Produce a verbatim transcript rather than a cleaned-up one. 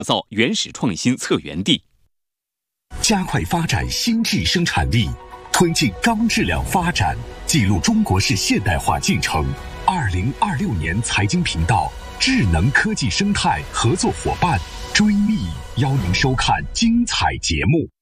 造原始创新策源地， 加快发展新质生产力，推进高质量发展，记录中国式现代化进程。二零二六年财经频道智能科技生态合作伙伴追觅，邀您收看精彩节目。